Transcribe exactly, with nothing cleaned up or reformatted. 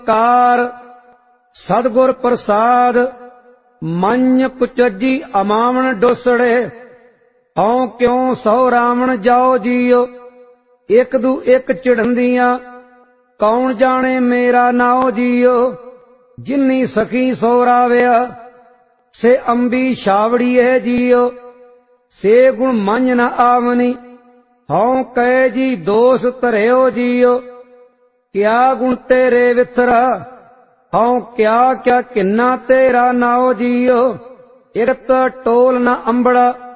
ਕਾਰ ਸਤਿਗੁਰ ਪ੍ਰਸਾਦ ਮੰਨ ਕੁਚਜੀ ਅਮਾਵਣ ਡੋਸੜੇ ਹਉ ਕਿਉ ਸੋ ਰਾਵਣ ਜਾਓ ਜੀਓ ਇੱਕ ਦੂ ਇੱਕ ਚਿੜੰਦੀਆਂ ਕੌਣ ਜਾਣੇ ਮੇਰਾ ਨਾਉ ਜੀਓ ਜਿਨੀ ਸਖੀ ਸੋ ਰਾਵਿਆ ਸੇ ਅੰਬੀ ਛਾਵੜੀਏ ਜੀਓ ਸੇ ਗੁਣ ਮੰਨ ਨ ਆਵਨੀ ਹਉ ਕਹੇ ਜੀ ਦੋਸ ਧਰਿਓ ਜੀਓ ਕਿਆ ਗੁਣ ਤੇਰੇ ਵਿਥਰਾ ਹਉ ਕਿਆ ਕਿਆ ਕਿੰਨਾ ਤੇਰਾ ਨਾਉ ਜੀਓ ਇਰਤ ਟੋਲ ਨ ਅੰਬੜਾ